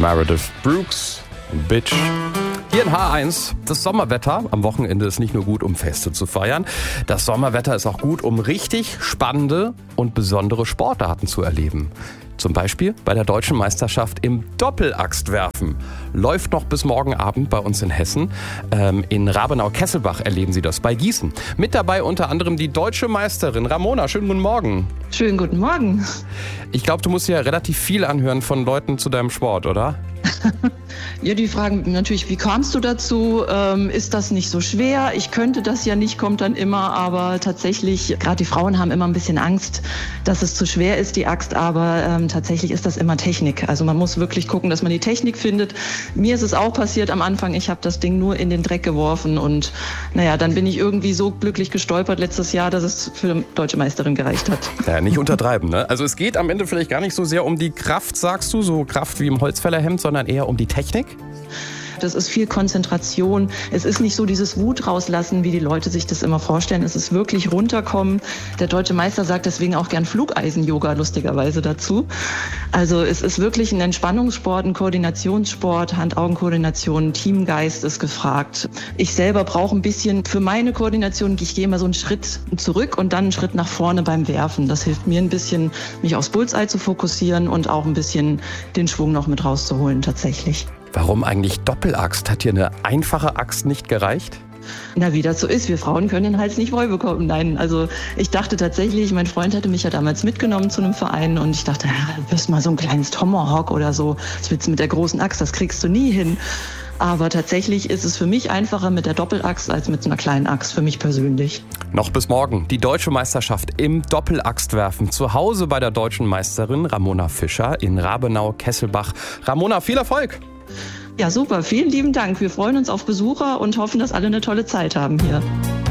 Meredith Brooks, Bitch. Hier in H1, das Sommerwetter am Wochenende ist nicht nur gut, um Feste zu feiern. Das Sommerwetter ist auch gut, um richtig spannende und besondere Sportarten zu erleben. Zum Beispiel bei der Deutschen Meisterschaft im Doppelaxtwerfen. Läuft noch bis morgen Abend bei uns in Hessen. In Rabenau-Kesselbach erleben Sie das, bei Gießen. Mit dabei unter anderem die deutsche Meisterin Ramona. Schönen guten Morgen. Schönen guten Morgen. Ich glaube, du musst ja relativ viel anhören von Leuten zu deinem Sport, oder? Ja, die fragen natürlich, wie kamst du dazu? Ist das nicht so schwer? Ich könnte das ja nicht, kommt dann immer. Aber tatsächlich, gerade die Frauen haben immer ein bisschen Angst, dass es zu schwer ist, die Axt. Aber tatsächlich ist das immer Technik. Also man muss wirklich gucken, dass man die Technik findet. Mir ist es auch passiert am Anfang. Ich habe das Ding nur in den Dreck geworfen. Und naja, dann bin ich irgendwie so glücklich gestolpert letztes Jahr, dass es für die deutsche Meisterin gereicht hat. Ja, nicht untertreiben, ne? Also es geht am Ende vielleicht gar nicht so sehr um die Kraft, sagst du, so Kraft wie im Holzfällerhemd, sondern eher um die Technik? Das ist viel Konzentration. Es ist nicht so dieses Wut rauslassen, wie die Leute sich das immer vorstellen. Es ist wirklich runterkommen. Der deutsche Meister sagt deswegen auch gern Flugeisen-Yoga lustigerweise dazu. Also es ist wirklich ein Entspannungssport, ein Koordinationssport, Hand-Augen-Koordination, Teamgeist ist gefragt. Ich selber brauche ein bisschen für meine Koordination, ich gehe immer so einen Schritt zurück und dann einen Schritt nach vorne beim Werfen. Das hilft mir ein bisschen, mich aufs Bullseye zu fokussieren und auch ein bisschen den Schwung noch mit rauszuholen tatsächlich. Warum eigentlich Doppelaxt? Hat dir eine einfache Axt nicht gereicht? Na, wie das so ist, wir Frauen können den Hals nicht voll bekommen. Nein, also ich dachte tatsächlich, mein Freund hatte mich ja damals mitgenommen zu einem Verein und ich dachte, ja, du wirst mal so ein kleines Tomahawk oder so. Das willst du mit der großen Axt, das kriegst du nie hin. Aber tatsächlich ist es für mich einfacher mit der Doppelaxt als mit so einer kleinen Axt, für mich persönlich. Noch bis morgen die Deutsche Meisterschaft im Doppelaxtwerfen. Zu Hause bei der deutschen Meisterin Ramona Fischer in Rabenau-Kesselbach. Ramona, viel Erfolg! Ja, super. Vielen lieben Dank. Wir freuen uns auf Besucher und hoffen, dass alle eine tolle Zeit haben hier.